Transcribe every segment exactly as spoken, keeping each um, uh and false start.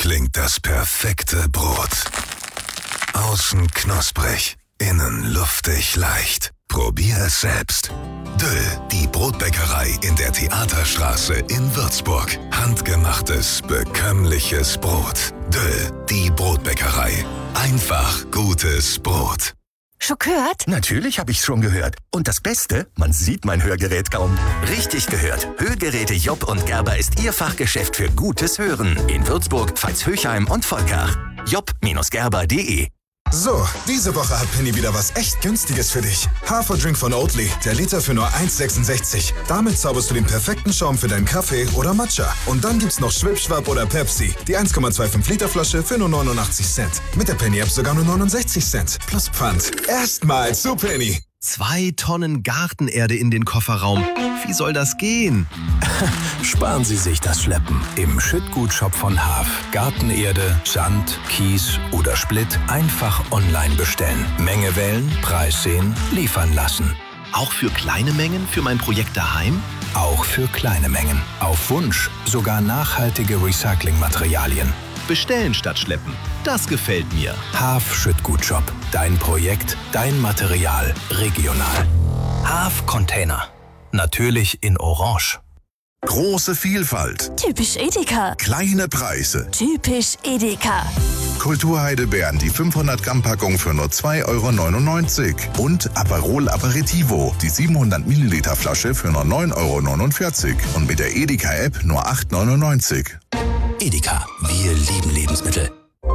klingt das perfekte Brot. Außen knusprig, innen luftig leicht. Probier es selbst. Döll, die Brotbäckerei in der Theaterstraße in Würzburg. Handgemachtes, bekömmliches Brot. Döll, die Brotbäckerei. Einfach gutes Brot. Schon gehört? Natürlich habe ich es schon gehört. Und das Beste, man sieht mein Hörgerät kaum. Richtig gehört. Hörgeräte Job und Gerber ist Ihr Fachgeschäft für gutes Hören. In Würzburg, Pfalz-Höchheim und Volkach. job Gerber punkt de. So, diese Woche hat Penny wieder was echt Günstiges für dich. Haferdrink von Oatly, der Liter für nur eins sechsundsechzig. Damit zauberst du den perfekten Schaum für deinen Kaffee oder Matcha. Und dann gibt's noch Schwipschwapp oder Pepsi, die eins Komma fünfundzwanzig Liter Flasche für nur neunundachtzig Cent. Mit der Penny-App sogar nur neunundsechzig Cent. Plus Pfand. Erstmal zu Penny. Zwei Tonnen Gartenerde in den Kofferraum. Wie soll das gehen? Sparen Sie sich das Schleppen. Im Schüttgutshop von Haaf. Gartenerde, Sand, Kies oder Splitt einfach online bestellen. Menge wählen, Preis sehen, liefern lassen. Auch für kleine Mengen für mein Projekt daheim? Auch für kleine Mengen. Auf Wunsch sogar nachhaltige Recyclingmaterialien. Bestellen statt schleppen. Das gefällt mir. Haaf Schüttgutshop. Dein Projekt, dein Material. Regional. Haaf Container. Natürlich in Orange. Große Vielfalt. Typisch Edeka. Kleine Preise. Typisch Edeka. Kulturheidelbeeren, die fünfhundert Gramm Packung für nur zwei Euro neunundneunzig. Und Aperol Aperitivo, die siebenhundert Milliliter Flasche für nur neun Euro neunundvierzig. Und mit der Edeka-App nur acht Euro neunundneunzig. Edeka, wir lieben Lebensmittel.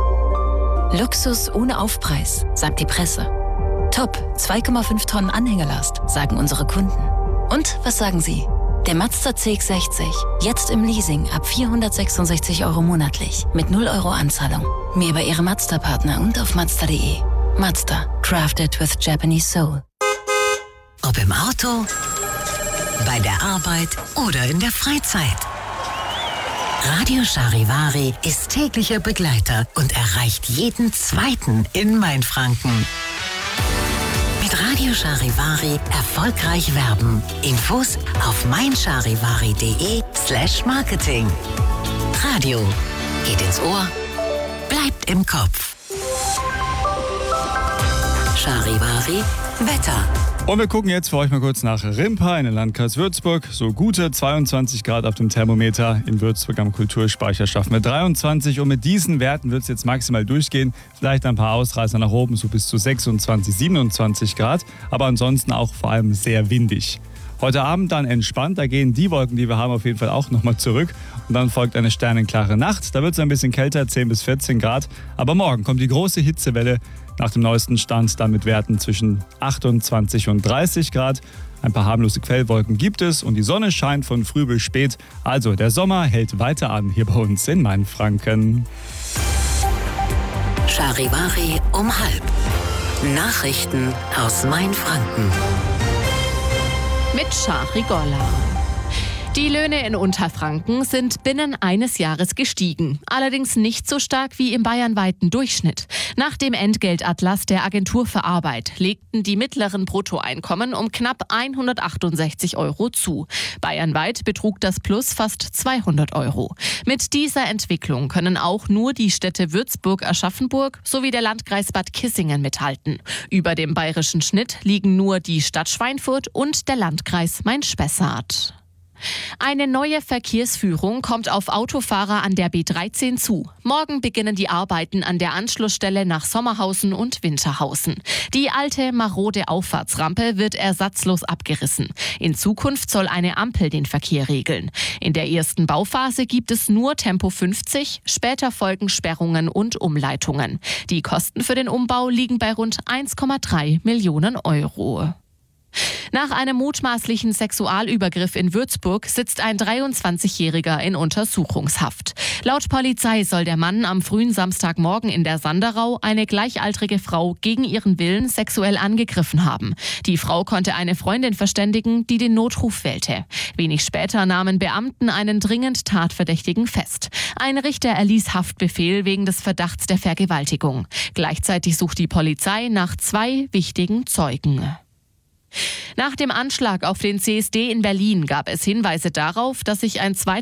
Luxus ohne Aufpreis, sagt die Presse. Top, zwei Komma fünf Tonnen Anhängerlast, sagen unsere Kunden. Und was sagen Sie? Der Mazda C X sechzig, jetzt im Leasing ab vierhundertsechsundsechzig Euro monatlich, mit null Euro Anzahlung. Mehr bei Ihrem Mazda-Partner und auf mazda punkt de. Mazda, crafted with Japanese soul. Ob im Auto, bei der Arbeit oder in der Freizeit. Radio Charivari ist täglicher Begleiter und erreicht jeden Zweiten in Mainfranken. Mit Radio Charivari erfolgreich werben. Infos auf meincharivari.de slash marketing. Radio geht ins Ohr, bleibt im Kopf. Charivari Wetter. Und wir gucken jetzt für euch mal kurz nach Rimpa in den Landkreis Würzburg. So gute zweiundzwanzig Grad auf dem Thermometer in Würzburg am Kulturspeicher schaffen wir dreiundzwanzig. Und mit diesen Werten wird es jetzt maximal durchgehen. Vielleicht ein paar Ausreißer nach oben, so bis zu sechsundzwanzig, siebenundzwanzig Grad. Aber ansonsten auch vor allem sehr windig. Heute Abend dann entspannt, da gehen die Wolken, die wir haben, auf jeden Fall auch nochmal zurück. Und dann folgt eine sternenklare Nacht. Da wird es ein bisschen kälter, zehn bis vierzehn Grad. Aber morgen kommt die große Hitzewelle. Nach dem neuesten Stand dann mit Werten zwischen achtundzwanzig und dreißig Grad. Ein paar harmlose Quellwolken gibt es und die Sonne scheint von früh bis spät. Also der Sommer hält weiter an hier bei uns in Mainfranken. Charivari um halb. Nachrichten aus Mainfranken. Mit Shari Golla. Die Löhne in Unterfranken sind binnen eines Jahres gestiegen. Allerdings nicht so stark wie im bayernweiten Durchschnitt. Nach dem Entgeltatlas der Agentur für Arbeit legten die mittleren Bruttoeinkommen um knapp hundertachtundsechzig Euro zu. Bayernweit betrug das Plus fast zweihundert Euro. Mit dieser Entwicklung können auch nur die Städte Würzburg, Aschaffenburg sowie der Landkreis Bad Kissingen mithalten. Über dem bayerischen Schnitt liegen nur die Stadt Schweinfurt und der Landkreis Main-Spessart. Eine neue Verkehrsführung kommt auf Autofahrer an der B dreizehn zu. Morgen beginnen die Arbeiten an der Anschlussstelle nach Sommerhausen und Winterhausen. Die alte, marode Auffahrtsrampe wird ersatzlos abgerissen. In Zukunft soll eine Ampel den Verkehr regeln. In der ersten Bauphase gibt es nur Tempo fünfzig, später folgen Sperrungen und Umleitungen. Die Kosten für den Umbau liegen bei rund eins Komma drei Millionen Euro. Nach einem mutmaßlichen Sexualübergriff in Würzburg sitzt ein dreiundzwanzigjähriger in Untersuchungshaft. Laut Polizei soll der Mann am frühen Samstagmorgen in der Sanderau eine gleichaltrige Frau gegen ihren Willen sexuell angegriffen haben. Die Frau konnte eine Freundin verständigen, die den Notruf wählte. Wenig später nahmen Beamten einen dringend Tatverdächtigen fest. Ein Richter erließ Haftbefehl wegen des Verdachts der Vergewaltigung. Gleichzeitig sucht die Polizei nach zwei wichtigen Zeugen. Nach dem Anschlag auf den C S D in Berlin gab es Hinweise darauf, dass sich ein